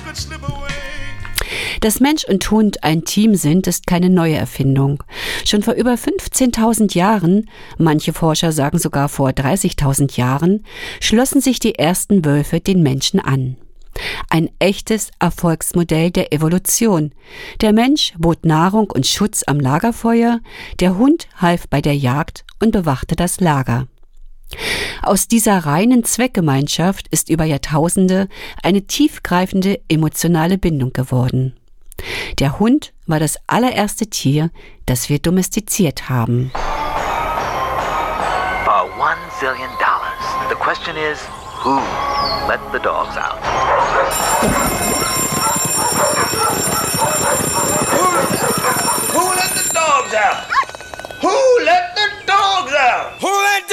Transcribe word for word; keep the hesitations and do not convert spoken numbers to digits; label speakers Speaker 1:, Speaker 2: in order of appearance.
Speaker 1: Dass Mensch und Hund ein Team sind, ist keine neue Erfindung. Schon vor über fünfzehntausend Jahren, manche Forscher sagen sogar vor dreißigtausend Jahren, schlossen sich die ersten Wölfe den Menschen an. Ein echtes Erfolgsmodell der Evolution. Der Mensch bot Nahrung und Schutz am Lagerfeuer, der Hund half bei der Jagd und bewachte das Lager. Aus dieser reinen Zweckgemeinschaft ist über Jahrtausende eine tiefgreifende emotionale Bindung geworden. Der Hund war das allererste Tier, das wir domestiziert haben.
Speaker 2: For one zillion dollars. The question is, who let the dogs out? Who, who let the dogs out? Who let the dogs out? Who